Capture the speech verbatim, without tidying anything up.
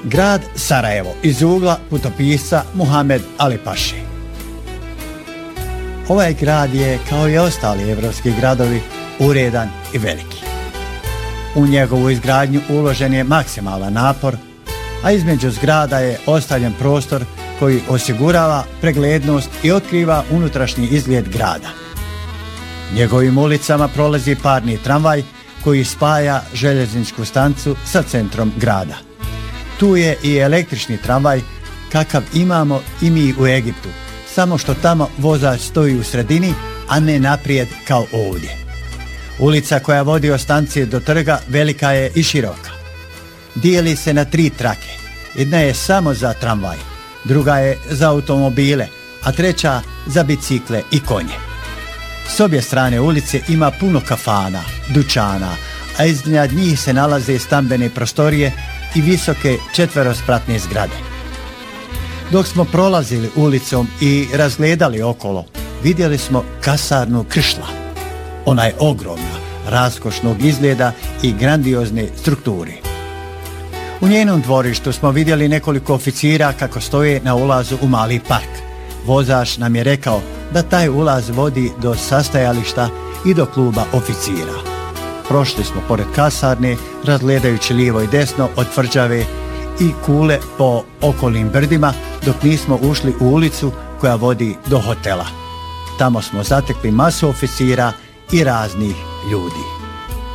Grad Sarajevo iz ugla putopisca Muhamed Ali Paše. Ovaj grad je, kao i ostali evropski gradovi, uredan i veliki. U njegovu izgradnju uložen je maksimalan napor, a između zgrada je ostavljen prostor koji osigurava preglednost i otkriva unutrašnji izgled grada. Njegovim ulicama prolazi parni tramvaj koji spaja željezničku stanicu sa centrom grada. Tu je i električni tramvaj kakav imamo i mi u Egiptu, samo što tamo vozač stoji u sredini, a ne naprijed kao ovdje. Ulica koja vodi od stanice do trga velika je i široka. Dijeli se na tri trake. Jedna je samo za tramvaj, druga je za automobile, a treća za bicikle i konje. S obje strane ulice ima puno kafana, dućana, a iznad njih se nalaze stambene prostorije i visoke četverospratne zgrade. Dok smo prolazili ulicom i razgledali okolo, vidjeli smo kasarnu Kršla. Ona je ogromna, raskošnog izgleda i grandiozne strukture. U njenom dvorištu smo vidjeli nekoliko oficira kako stoje na ulazu u mali park. Vozač nam je rekao da taj ulaz vodi do sastajališta i do kluba oficira. Prošli smo pored kasarne, razgledajući lijevo i desno od tvrđave i kule po okolnim brdima, dok nismo ušli u ulicu koja vodi do hotela. Tamo smo zatekli masu oficira i raznih ljudi.